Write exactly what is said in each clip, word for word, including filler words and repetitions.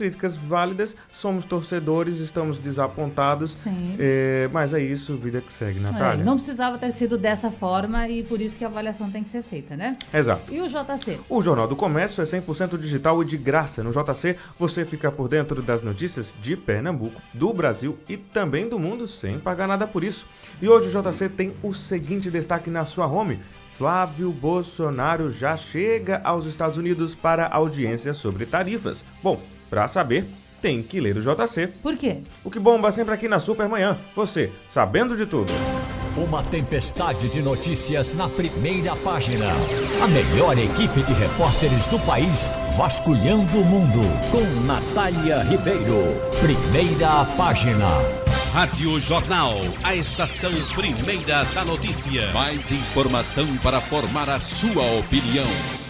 críticas válidas, somos torcedores, estamos desapontados, é, mas é isso, vida que segue, Natália. É, não precisava ter sido dessa forma e por isso que a avaliação tem que ser feita, né? Exato. E o J C? O Jornal do Comércio é cem por cento digital e de graça. No J C, você fica por dentro das notícias de Pernambuco, do Brasil e também do mundo, sem pagar nada por isso. E hoje o J C tem o seguinte destaque na sua home: Flávio Bolsonaro já chega aos Estados Unidos para audiência sobre tarifas. Bom, para saber, tem que ler o J C. Por quê? O que bomba sempre aqui na Supermanhã. Você, sabendo de tudo. Uma tempestade de notícias na primeira página. A melhor equipe de repórteres do país vasculhando o mundo. Com Natália Ribeiro. Primeira página. Rádio Jornal, a estação primeira da notícia. Mais informação para formar a sua opinião.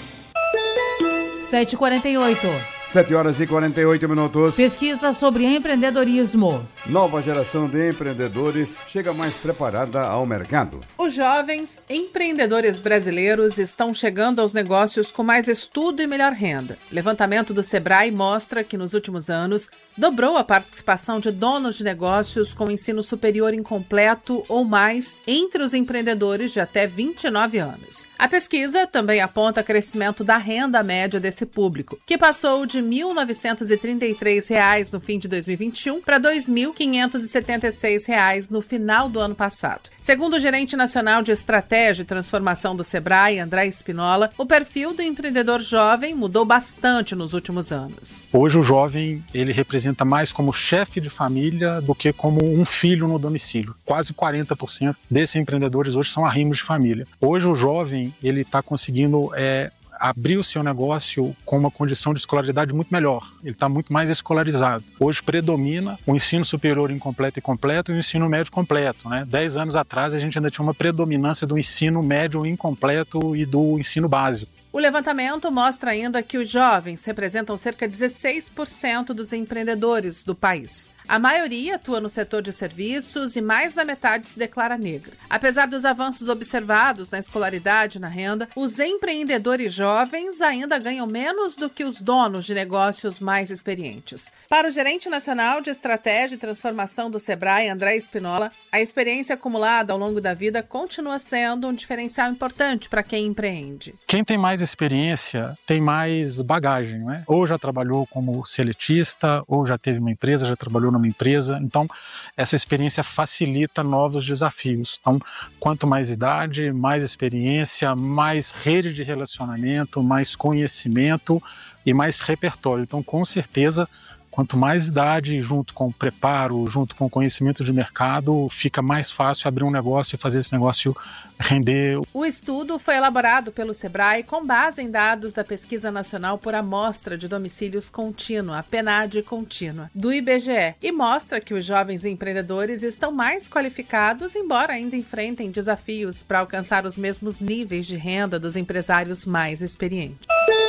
sete e quarenta e oito. sete horas e quarenta e oito minutos. Pesquisa sobre empreendedorismo. Nova geração de empreendedores chega mais preparada ao mercado. Os jovens empreendedores brasileiros estão chegando aos negócios com mais estudo e melhor renda. Levantamento do Sebrae mostra que nos últimos anos dobrou a participação de donos de negócios com ensino superior incompleto ou mais entre os empreendedores de até vinte e nove anos. A pesquisa também aponta crescimento da renda média desse público, que passou de mil novecentos e trinta e três reais no fim de dois mil e vinte e um para dois mil quinhentos e setenta e seis reais no final do ano passado. Segundo o gerente nacional de estratégia e transformação do Sebrae, André Espinola, o perfil do empreendedor jovem mudou bastante nos últimos anos. Hoje o jovem ele representa mais como chefe de família do que como um filho no domicílio. Quase quarenta por cento desses empreendedores hoje são arrimos de família. Hoje o jovem ele está conseguindo é, abrir o seu negócio com uma condição de escolaridade muito melhor. Ele está muito mais escolarizado. Hoje predomina o ensino superior incompleto e completo e o ensino médio completo, né? Dez anos atrás a gente ainda tinha uma predominância do ensino médio incompleto e do ensino básico. O levantamento mostra ainda que os jovens representam cerca de dezesseis por cento dos empreendedores do país. A maioria atua no setor de serviços e mais da metade se declara negra. Apesar dos avanços observados na escolaridade e na renda, os empreendedores jovens ainda ganham menos do que os donos de negócios mais experientes. Para o gerente nacional de estratégia e transformação do Sebrae, André Espinola, a experiência acumulada ao longo da vida continua sendo um diferencial importante para quem empreende. Quem tem mais experiência tem mais bagagem, né? Ou já trabalhou como seletista, ou já teve uma empresa, já trabalhou numa empresa. Então, essa experiência facilita novos desafios. Então, quanto mais idade, mais experiência, mais rede de relacionamento, mais conhecimento e mais repertório. Então, com certeza, quanto mais idade, junto com preparo, junto com conhecimento de mercado, fica mais fácil abrir um negócio e fazer esse negócio render. O estudo foi elaborado pelo Sebrae com base em dados da Pesquisa Nacional por Amostra de Domicílios Contínua, a PNAD Contínua, do I B G E, e mostra que os jovens empreendedores estão mais qualificados, embora ainda enfrentem desafios para alcançar os mesmos níveis de renda dos empresários mais experientes.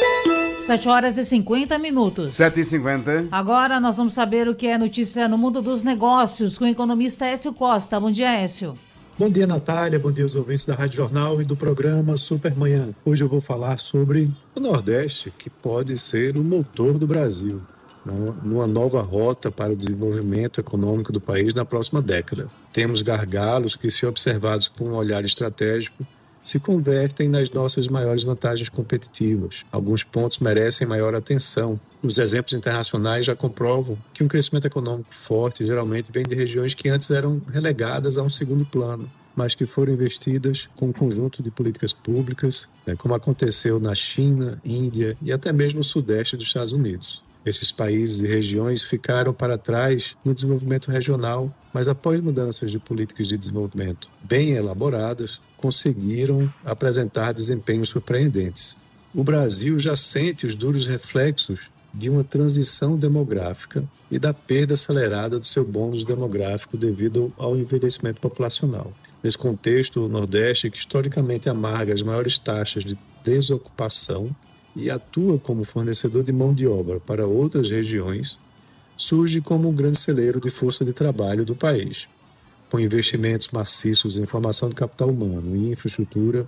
sete horas e cinquenta minutos. sete e cinquenta. Agora nós vamos saber o que é notícia no mundo dos negócios com o economista Écio Costa. Bom dia, Écio. Bom dia, Natália. Bom dia aos ouvintes da Rádio Jornal e do programa Supermanhã. Hoje eu vou falar sobre o Nordeste, que pode ser o motor do Brasil, numa nova rota para o desenvolvimento econômico do país na próxima década. Temos gargalos que, se observados com um olhar estratégico, se convertem nas nossas maiores vantagens competitivas. Alguns pontos merecem maior atenção. Os exemplos internacionais já comprovam que um crescimento econômico forte geralmente vem de regiões que antes eram relegadas a um segundo plano, mas que foram investidas com um conjunto de políticas públicas, né, como aconteceu na China, Índia e até mesmo no sudeste dos Estados Unidos. Esses países e regiões ficaram para trás no desenvolvimento regional, mas após mudanças de políticas de desenvolvimento bem elaboradas, conseguiram apresentar desempenhos surpreendentes. O Brasil já sente os duros reflexos de uma transição demográfica e da perda acelerada do seu bônus demográfico devido ao envelhecimento populacional. Nesse contexto, o Nordeste, que historicamente amarga as maiores taxas de desocupação e atua como fornecedor de mão de obra para outras regiões, surge como um grande celeiro de força de trabalho do país. Com investimentos maciços em formação de capital humano e infraestrutura,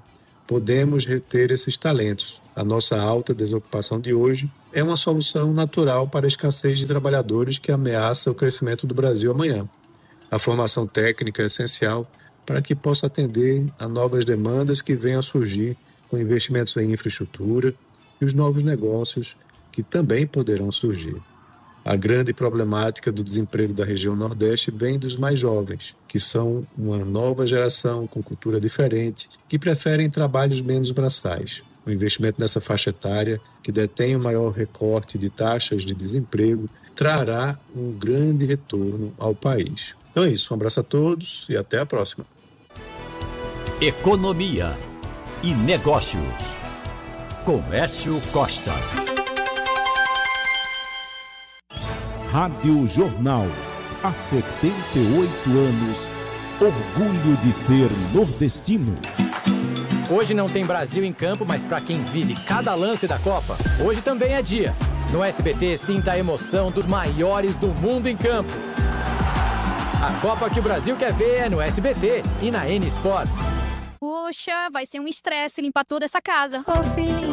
podemos reter esses talentos. A nossa alta desocupação de hoje é uma solução natural para a escassez de trabalhadores que ameaça o crescimento do Brasil amanhã. A formação técnica é essencial para que possa atender a novas demandas que venham a surgir com investimentos em infraestrutura e os novos negócios que também poderão surgir. A grande problemática do desemprego da região Nordeste vem dos mais jovens, que são uma nova geração com cultura diferente, que preferem trabalhos menos braçais. O investimento nessa faixa etária, que detém o maior recorte de taxas de desemprego, trará um grande retorno ao país. Então é isso, um abraço a todos e até a próxima. Economia e Negócios, com Écio Costa. Rádio Jornal, há setenta e oito anos, orgulho de ser nordestino. Hoje não tem Brasil em campo, mas para quem vive cada lance da Copa, hoje também é dia. No S B T, sinta a emoção dos maiores do mundo em campo. A Copa que o Brasil quer ver é no S B T e na N Sports. Poxa, vai ser um estresse limpar toda essa casa. Ô filhinho,